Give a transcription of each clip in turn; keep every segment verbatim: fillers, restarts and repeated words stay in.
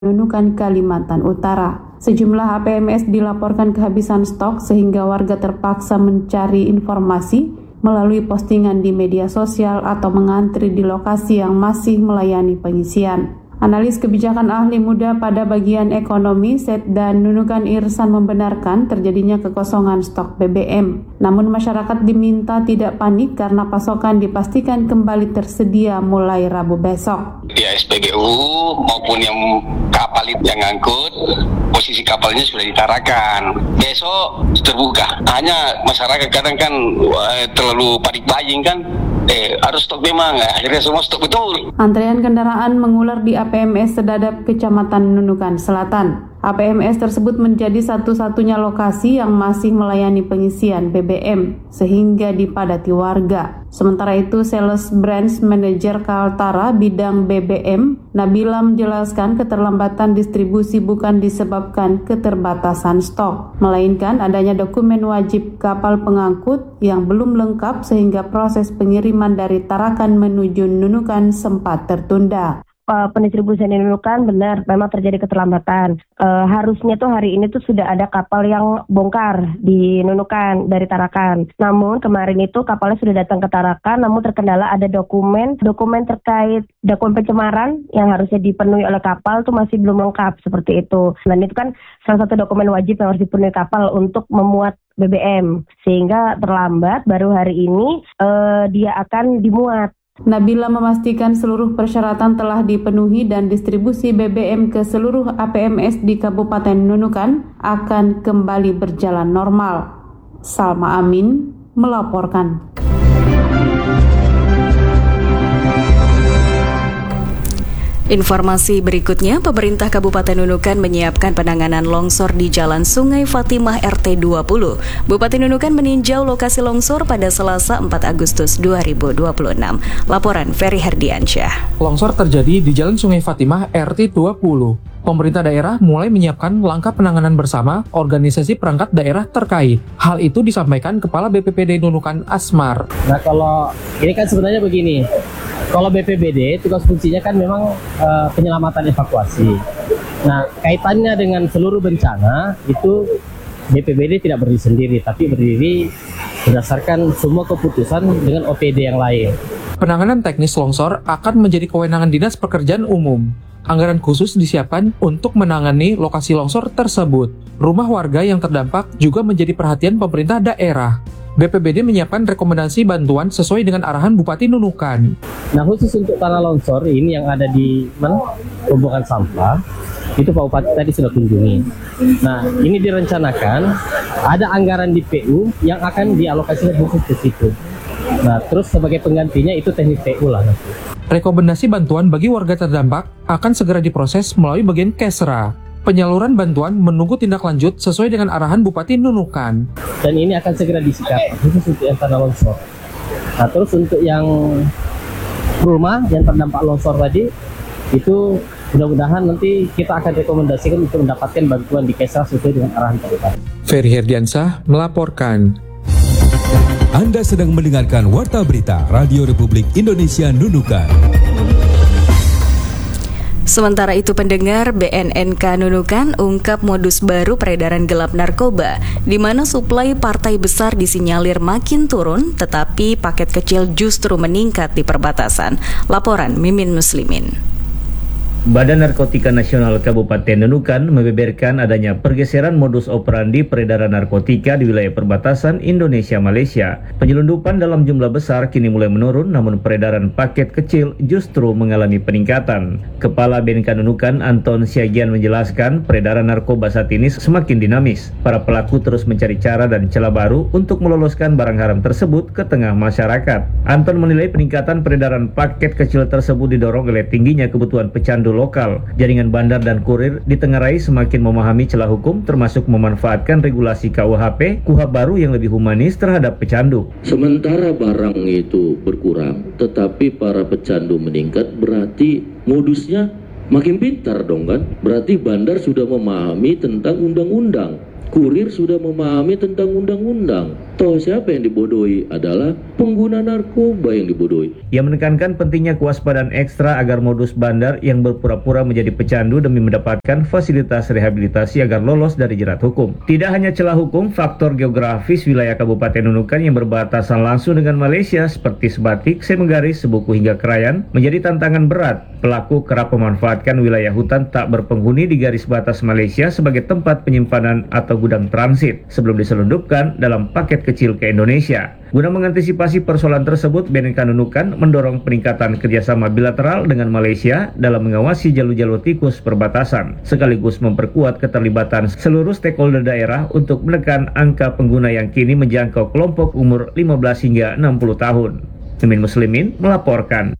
Nunukan, Kalimantan Utara. Sejumlah A P M S dilaporkan kehabisan stok sehingga warga terpaksa mencari informasi melalui postingan di media sosial atau mengantri di lokasi yang masih melayani pengisian. Analis kebijakan ahli muda pada bagian ekonomi, Setdan Nunukan Irsan membenarkan terjadinya kekosongan stok B B M. Namun masyarakat diminta tidak panik karena pasokan dipastikan kembali tersedia mulai Rabu besok. Ya S P G U maupun yang kapal yang ngangkut, posisi kapalnya sudah ditarakan. Besok terbuka. Hanya masyarakat kadang kan eh, terlalu panik buying kan. Eh, harus stok memang, akhirnya semua stok betul. Antrean kendaraan mengular di A P M S Sedadap, Kecamatan Nunukan Selatan. A P M S tersebut menjadi satu-satunya lokasi yang masih melayani pengisian B B M, sehingga dipadati warga. Sementara itu, Sales Branch Manager Kaltara bidang B B M, Nabila menjelaskan keterlambatan distribusi bukan disebabkan keterbatasan stok, melainkan adanya dokumen wajib kapal pengangkut yang belum lengkap sehingga proses pengiriman dari Tarakan menuju Nunukan sempat tertunda. Pendistribusian di Nunukan benar memang terjadi keterlambatan. E, harusnya tuh hari ini tuh sudah ada kapal yang bongkar di Nunukan dari Tarakan. Namun kemarin itu kapalnya sudah datang ke Tarakan, namun terkendala ada dokumen dokumen terkait dokumen pencemaran yang harusnya dipenuhi oleh kapal tuh masih belum lengkap seperti itu. Dan itu kan salah satu dokumen wajib yang harus dipenuhi kapal untuk memuat B B M, sehingga terlambat. Baru hari ini e, dia akan dimuat. Nabila memastikan seluruh persyaratan telah dipenuhi dan distribusi B B M ke seluruh A P M S di Kabupaten Nunukan akan kembali berjalan normal. Salma Amin melaporkan. Informasi berikutnya, pemerintah Kabupaten Nunukan menyiapkan penanganan longsor di Jalan Sungai Fatimah R T dua puluh. Bupati Nunukan meninjau lokasi longsor pada Selasa empat Agustus dua ribu dua puluh enam. Laporan Ferry Herdiansyah. Longsor terjadi di Jalan Sungai Fatimah R T dua puluh. Pemerintah daerah mulai menyiapkan langkah penanganan bersama organisasi perangkat daerah terkait. Hal itu disampaikan Kepala B P B D Nunukan Asmar. Nah, kalau ini kan sebenarnya begini. Kalau B P B D, tugas fungsinya kan memang uh, penyelamatan evakuasi. Nah, kaitannya dengan seluruh bencana, itu B P B D tidak berdiri sendiri, tapi berdiri berdasarkan semua keputusan dengan O P D yang lain. Penanganan teknis longsor akan menjadi kewenangan Dinas Pekerjaan Umum. Anggaran khusus disiapkan untuk menangani lokasi longsor tersebut. Rumah warga yang terdampak juga menjadi perhatian pemerintah daerah. B P B D menyiapkan rekomendasi bantuan sesuai dengan arahan Bupati Nunukan. Nah, khusus untuk tanah longsor ini yang ada di mana? Pembuangan sampah, itu Pak Bupati tadi sudah kunjungi. Nah, ini direncanakan ada anggaran di P U yang akan dialokasikan khusus ke situ. Nah, terus sebagai penggantinya itu teknik P U lah nanti. Rekomendasi bantuan bagi warga terdampak akan segera diproses melalui bagian Kesra. Penyaluran bantuan menunggu tindak lanjut sesuai dengan arahan Bupati Nunukan. Dan ini akan segera disikapi khusus untuk yang tanah longsor. Nah, terus untuk yang rumah yang terdampak longsor tadi, itu mudah-mudahan nanti kita akan rekomendasikan untuk mendapatkan bantuan di Kesra sesuai dengan arahan Bupati. Ferry Herdiansyah melaporkan. Anda sedang mendengarkan Warta Berita Radio Republik Indonesia Nunukan. Sementara itu, pendengar, B N N K Nunukan ungkap modus baru peredaran gelap narkoba, di mana suplai partai besar disinyalir makin turun, tetapi paket kecil justru meningkat di perbatasan. Laporan Mimin Muslimin. Badan Narkotika Nasional Kabupaten Nunukan membeberkan adanya pergeseran modus operandi peredaran narkotika di wilayah perbatasan Indonesia-Malaysia. Penyelundupan dalam jumlah besar kini mulai menurun, namun peredaran paket kecil justru mengalami peningkatan. Kepala B N K Nunukan Anton Siagian menjelaskan peredaran narkoba saat ini semakin dinamis. Para pelaku terus mencari cara dan celah baru untuk meloloskan barang haram tersebut ke tengah masyarakat. Anton menilai peningkatan peredaran paket kecil tersebut didorong oleh tingginya kebutuhan pecandu lokal. Jaringan bandar dan kurir ditengarai semakin memahami celah hukum, termasuk memanfaatkan regulasi K U H P, K U H baru yang lebih humanis terhadap pecandu. Sementara barang itu berkurang, tetapi para pecandu meningkat, berarti modusnya makin pintar dong kan? Berarti bandar sudah memahami tentang undang-undang. Kurir sudah memahami tentang undang-undang. Toh siapa yang dibodohi adalah pengguna narkoba yang dibodohi. Ia menekankan pentingnya kewaspadaan ekstra agar modus bandar yang berpura-pura menjadi pecandu demi mendapatkan fasilitas rehabilitasi agar lolos dari jerat hukum. Tidak hanya celah hukum, faktor geografis wilayah Kabupaten Nunukan yang berbatasan langsung dengan Malaysia seperti Sebatik, Semenggaris, Sebuku hingga Krayan menjadi tantangan berat. Pelaku kerap memanfaatkan wilayah hutan tak berpenghuni di garis batas Malaysia sebagai tempat penyimpanan atau gudang transit sebelum diselundupkan dalam paket kecil ke Indonesia. Guna mengantisipasi persoalan tersebut, B N N K Nunukan mendorong peningkatan kerjasama bilateral dengan Malaysia dalam mengawasi jalur-jalur tikus perbatasan, sekaligus memperkuat keterlibatan seluruh stakeholder daerah untuk menekan angka pengguna yang kini menjangkau kelompok umur lima belas hingga enam puluh tahun. Mimin Muslimin melaporkan.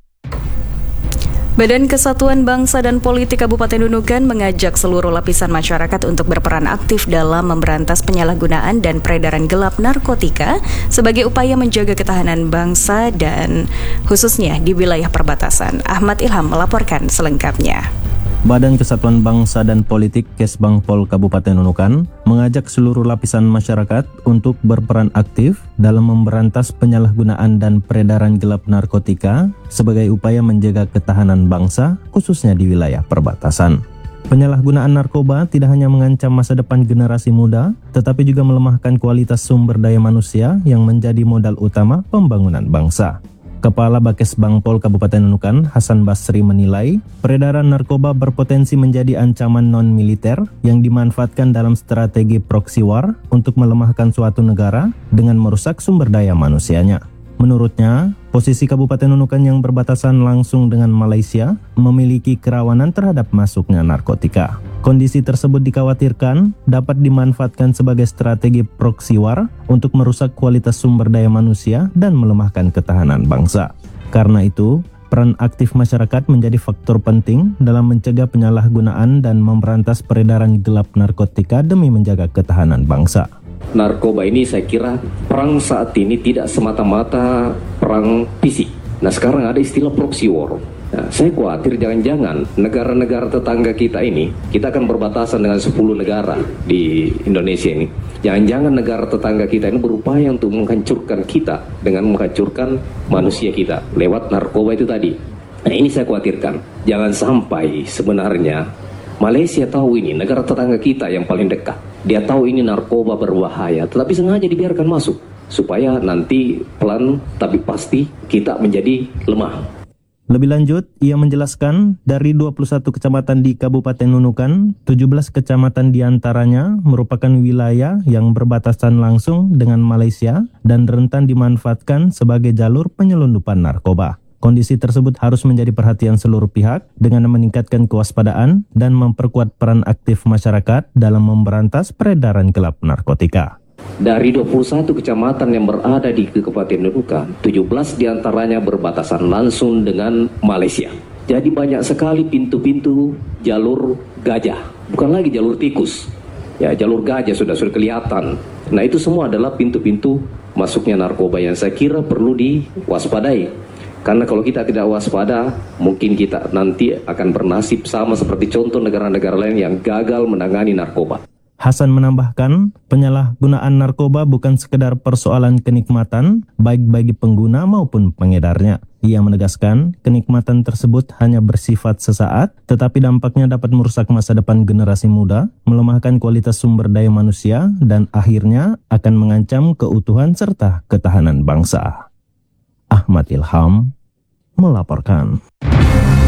Badan Kesatuan Bangsa dan Politik Kabupaten Nunukan mengajak seluruh lapisan masyarakat untuk berperan aktif dalam memberantas penyalahgunaan dan peredaran gelap narkotika sebagai upaya menjaga ketahanan bangsa dan khususnya di wilayah perbatasan. Ahmad Ilham melaporkan selengkapnya. Badan Kesatuan Bangsa dan Politik Kesbangpol Kabupaten Nunukan mengajak seluruh lapisan masyarakat untuk berperan aktif dalam memberantas penyalahgunaan dan peredaran gelap narkotika sebagai upaya menjaga ketahanan bangsa khususnya di wilayah perbatasan. Penyalahgunaan narkoba tidak hanya mengancam masa depan generasi muda, tetapi juga melemahkan kualitas sumber daya manusia yang menjadi modal utama pembangunan bangsa. Kepala Bakesbangpol Kabupaten Nunukan, Hasan Basri menilai, peredaran narkoba berpotensi menjadi ancaman non-militer yang dimanfaatkan dalam strategi proxy war untuk melemahkan suatu negara dengan merusak sumber daya manusianya. Menurutnya, posisi Kabupaten Nunukan yang berbatasan langsung dengan Malaysia memiliki kerawanan terhadap masuknya narkotika. Kondisi tersebut dikhawatirkan dapat dimanfaatkan sebagai strategi proxy war untuk merusak kualitas sumber daya manusia dan melemahkan ketahanan bangsa. Karena itu, peran aktif masyarakat menjadi faktor penting dalam mencegah penyalahgunaan dan memberantas peredaran gelap narkotika demi menjaga ketahanan bangsa. Narkoba ini saya kira perang saat ini tidak semata-mata perang fisik. Nah sekarang ada istilah proxy war. Nah, saya khawatir jangan-jangan negara-negara tetangga kita ini, kita akan berbatasan dengan sepuluh negara di Indonesia ini. Jangan-jangan negara tetangga kita ini berupaya untuk menghancurkan kita dengan menghancurkan manusia kita lewat narkoba itu tadi. Nah ini saya khawatirkan. Jangan sampai sebenarnya Malaysia tahu ini, negara tetangga kita yang paling dekat. Dia tahu ini narkoba berbahaya, tetapi sengaja dibiarkan masuk. Supaya nanti pelan tapi pasti kita menjadi lemah. Lebih lanjut, ia menjelaskan dari dua puluh satu kecamatan di Kabupaten Nunukan, tujuh belas kecamatan diantaranya merupakan wilayah yang berbatasan langsung dengan Malaysia dan rentan dimanfaatkan sebagai jalur penyelundupan narkoba. Kondisi tersebut harus menjadi perhatian seluruh pihak dengan meningkatkan kewaspadaan dan memperkuat peran aktif masyarakat dalam memberantas peredaran gelap narkotika. Dari dua puluh satu kecamatan yang berada di Kabupaten Nunukan, tujuh belas diantaranya berbatasan langsung dengan Malaysia. Jadi banyak sekali pintu-pintu jalur gajah, bukan lagi jalur tikus. Ya, jalur gajah sudah sudah kelihatan. Nah, itu semua adalah pintu-pintu masuknya narkoba yang saya kira perlu diwaspadai. Karena kalau kita tidak waspada, mungkin kita nanti akan bernasib sama seperti contoh negara-negara lain yang gagal menangani narkoba. Hasan menambahkan, penyalahgunaan narkoba bukan sekedar persoalan kenikmatan, baik bagi pengguna maupun pengedarnya. Ia menegaskan, kenikmatan tersebut hanya bersifat sesaat, tetapi dampaknya dapat merusak masa depan generasi muda, melemahkan kualitas sumber daya manusia, dan akhirnya akan mengancam keutuhan serta ketahanan bangsa. Ahmad Ilham melaporkan.